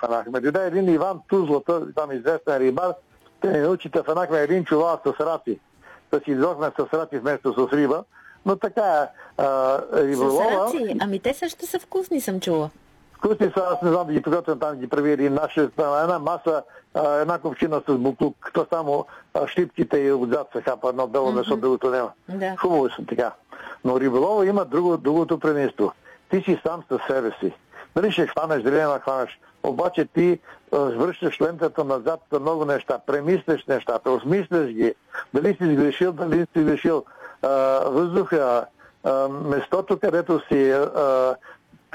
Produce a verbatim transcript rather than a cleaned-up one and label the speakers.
Speaker 1: хванахме. Дойде един Иван Тузлата, там известен рибар, те ни научи да хванахме един чувал с раци. Да си излохме с раци вместо с риба. Но така а, риболова...
Speaker 2: С раци? Ами те също са вкусни, съм чула.
Speaker 1: Вкусни са, аз не знам да ги приготвям, там ги прави един наш, една маса, а, една ковчина с буклук, то само а, щипките и отзад се хапа, едно бело месо, mm-hmm. другото няма.
Speaker 2: Да.
Speaker 1: Хубаво са така. Но риболова има друго, другото предимство. Ти си сам със себе си. Дали ще хванеш, дали не хванеш. Обаче ти а, връщаш лентата назад за много неща, премислиш нещата, осмисляш ги. Дали си сгрешил, дали си сгрешил. А, въздуха, а, местото, където си, а,